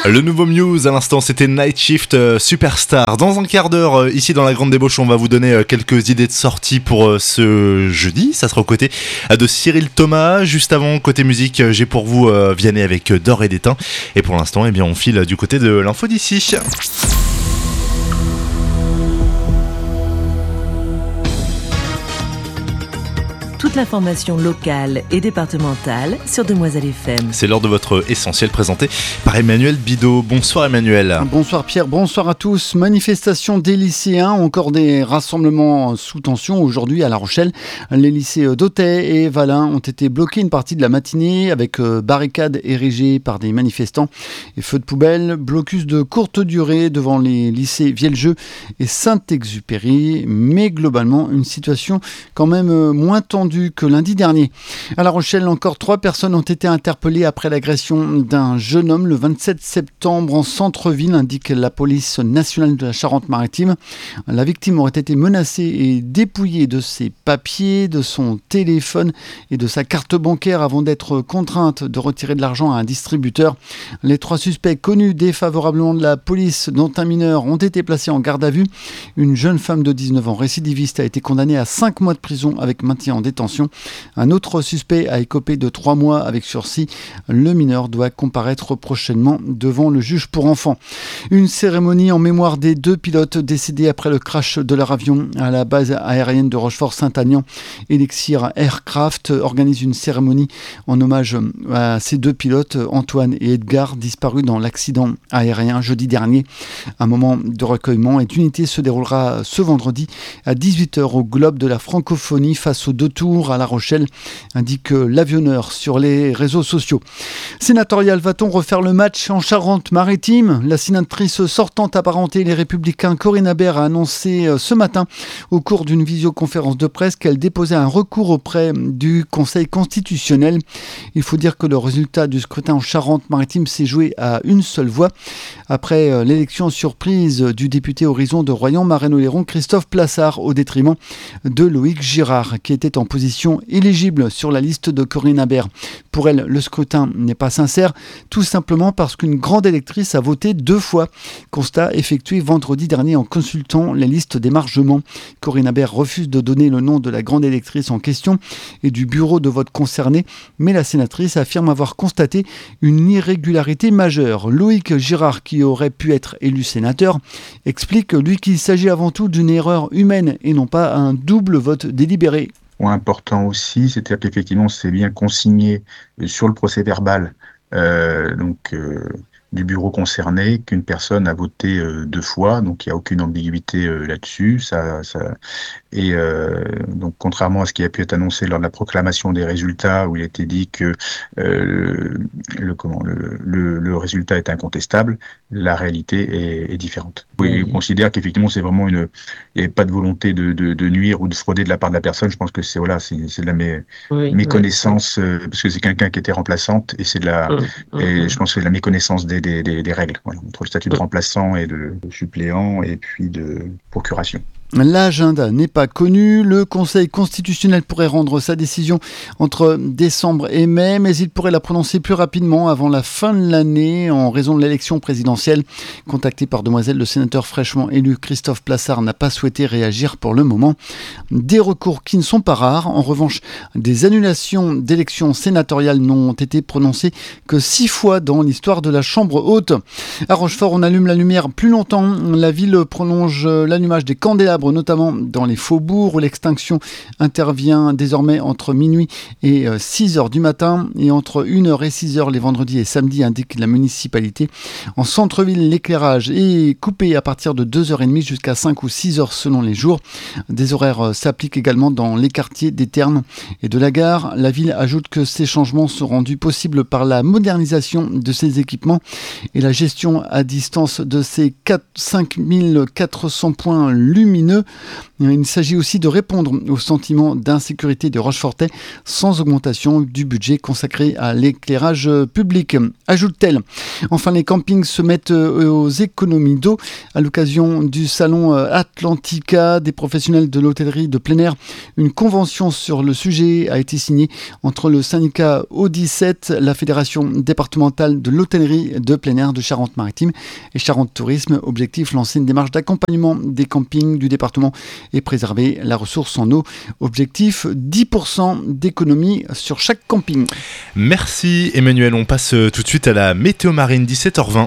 Le nouveau Muse, à l'instant, c'était Night Shift Superstar. Dans un quart d'heure, ici dans la Grande Débauche, on va vous donner quelques idées de sortie pour ce jeudi. Ça sera aux côtés de Cyril Thomas. Juste avant, côté musique, j'ai pour vous Vianney avec D'or et d'étain. Et pour l'instant, eh bien, on file du côté de l'info d'ici. Toute l'information locale et départementale sur Demoiselle FM. C'est l'heure de votre essentiel présenté par Emmanuel Bidot. Bonsoir Emmanuel. Bonsoir Pierre, bonsoir à tous. Manifestation des lycéens, encore des rassemblements sous tension aujourd'hui à La Rochelle. Les lycées d'Autey et Valin ont été bloqués une partie de la matinée avec barricades érigées par des manifestants et feux de poubelle. Blocus de courte durée devant les lycées Vieljeu et Saint-Exupéry. Mais globalement, une situation quand même moins tendue que lundi dernier. À La Rochelle, encore 3 personnes ont été interpellées après l'agression d'un jeune homme le 27 septembre en centre-ville, indique la police nationale de la Charente-Maritime. La victime aurait été menacée et dépouillée de ses papiers, de son téléphone et de sa carte bancaire avant d'être contrainte de retirer de l'argent à un distributeur. Les 3 suspects connus défavorablement de la police, dont un mineur, ont été placés en garde à vue. Une jeune femme de 19 ans récidiviste a été condamnée à 5 mois de prison avec maintien en détention. Un autre suspect a écopé de 3 mois avec sursis. Le mineur doit comparaître prochainement devant le juge pour enfants. Une cérémonie en mémoire des 2 pilotes décédés après le crash de leur avion à la base aérienne de Rochefort-Saint-Agnan. Elixir Aircraft organise une cérémonie en hommage à ces 2 pilotes, Antoine et Edgar, disparus dans l'accident aérien jeudi dernier. Un moment de recueillement et d'unité se déroulera ce vendredi à 18h au Globe de la Francophonie face aux 2 tours à La Rochelle, indique l'avionneur sur les réseaux sociaux. Sénatorial, va-t-on refaire le match en Charente-Maritime ? La sénatrice sortante apparentée Les Républicains Corinne Habert a annoncé ce matin au cours d'une visioconférence de presse qu'elle déposait un recours auprès du Conseil constitutionnel. Il faut dire que le résultat du scrutin en Charente-Maritime s'est joué à une seule voix. Après l'élection surprise du député Horizon de Royan-Marennes-Oléron, Christophe Plassard, au détriment de Loïc Girard, qui était en position éligible sur la liste de Corinne Habert. Pour elle, le scrutin n'est pas sincère, tout simplement parce qu'une grande électrice a voté 2 fois. Constat effectué vendredi dernier en consultant les listes d'émargement. Corinne Habert refuse de donner le nom de la grande électrice en question et du bureau de vote concerné, mais la sénatrice affirme avoir constaté une irrégularité majeure. Loïc Girard, qui aurait pu être élu sénateur, explique lui qu'il s'agit avant tout d'une erreur humaine et non pas un double vote délibéré. Important aussi, c'est-à-dire qu'effectivement c'est bien consigné sur le procès-verbal du bureau concerné qu'une personne a voté 2 fois, donc il n'y a aucune ambiguïté là-dessus. Donc contrairement à ce qui a pu être annoncé lors de la proclamation des résultats, où il était dit que le résultat est incontestable, la réalité est différente. Oui, on considère qu'effectivement c'est vraiment il n'y avait pas de volonté de nuire ou de frauder de la part de la personne. Je pense que c'est de la méconnaissance, parce que c'est quelqu'un qui était remplaçante et et je pense que c'est de la méconnaissance des règles, entre le statut de remplaçant et de suppléant et puis de procuration. L'agenda n'est pas connu. Le Conseil constitutionnel pourrait rendre sa décision entre décembre et mai, mais il pourrait la prononcer plus rapidement avant la fin de l'année en raison de l'élection présidentielle. Contacté par Demoiselle, le sénateur fraîchement élu Christophe Plassard n'a pas souhaité réagir pour le moment. Des recours qui ne sont pas rares. En revanche, des annulations d'élections sénatoriales n'ont été prononcées que 6 fois dans l'histoire de la Chambre haute. À Rochefort, on allume la lumière plus longtemps. La ville prolonge l'allumage des candélabres, notamment dans les faubourgs où l'extinction intervient désormais entre minuit et 6h du matin et entre 1h et 6h les vendredis et samedis, indique la municipalité. En centre-ville, l'éclairage est coupé à partir de 2h30 jusqu'à 5 ou 6h selon les jours. Des horaires s'appliquent également dans les quartiers des Ternes et de la gare. La ville ajoute que ces changements sont rendus possibles par la modernisation de ces équipements et la gestion à distance de ces 5400 points lumineux lumineux. Il s'agit aussi de répondre au sentiment d'insécurité des Rochefortais sans augmentation du budget consacré à l'éclairage public, ajoute-t-elle. Enfin, les campings se mettent aux économies d'eau à l'occasion du salon Atlantica des professionnels de l'hôtellerie de plein air. Une convention sur le sujet a été signée entre le syndicat O17, la fédération départementale de l'hôtellerie de plein air de Charente-Maritime et Charente Tourisme. Objectif, lancer une démarche d'accompagnement des campings du département et préserver la ressource en eau. Objectif, 10% d'économie sur chaque camping. Merci Emmanuel, on passe tout de suite à la météo marine, 17h20.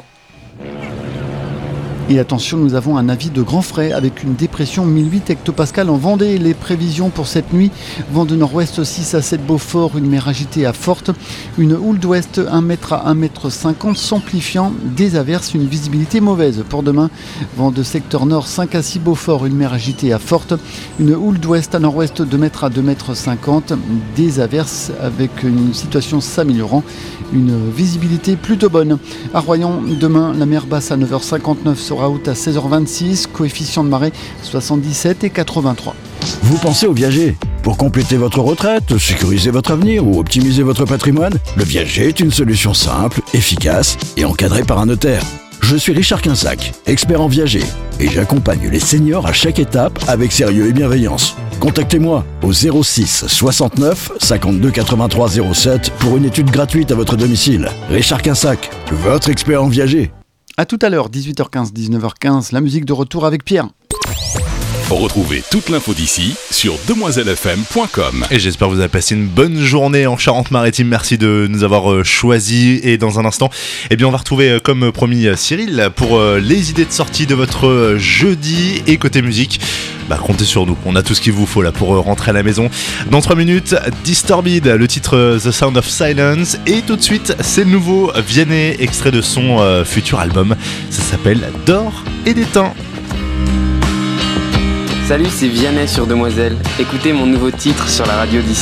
Et attention, nous avons un avis de grand frais avec une dépression 1008 hectopascales en Vendée. Les prévisions pour cette nuit, vent de nord-ouest 6 à 7 Beaufort, une mer agitée à forte, une houle d'ouest 1 mètre à 1 mètre 50 s'amplifiant, des averses, une visibilité mauvaise. Pour demain, vent de secteur nord 5 à 6 Beaufort, une mer agitée à forte, une houle d'ouest à nord-ouest 2 mètres à 2 mètres 50, des averses avec une situation s'améliorant, une visibilité plutôt bonne. À Royan, demain, la mer basse à 9h59 sera haute à 16h26, coefficient de marée 77 et 83. Vous pensez au viager? Pour compléter votre retraite, sécuriser votre avenir ou optimiser votre patrimoine, le viager est une solution simple, efficace et encadrée par un notaire. Je suis Richard Quinsac, expert en viager, et j'accompagne les seniors à chaque étape avec sérieux et bienveillance. Contactez-moi au 06 69 52 83 07 pour une étude gratuite à votre domicile. Richard Quinsac, votre expert en viager. A tout à l'heure, 18h15, 19h15, la musique de retour avec Pierre. Retrouvez toute l'info d'ici sur demoiselefm.com. Et j'espère que vous avez passé une bonne journée en Charente-Maritime. Merci de nous avoir choisis. Et dans un instant, eh bien, on va retrouver, comme promis, Cyril pour les idées de sortie de votre jeudi. Et côté musique, comptez sur nous. On a tout ce qu'il vous faut là pour rentrer à la maison. Dans 3 minutes, Disturbed, le titre The Sound of Silence. Et tout de suite, c'est le nouveau Vianney, extrait de son futur album. Ça s'appelle D'or et d'étain. Salut, c'est Vianney sur Demoiselle. Écoutez mon nouveau titre sur la radio d'ici.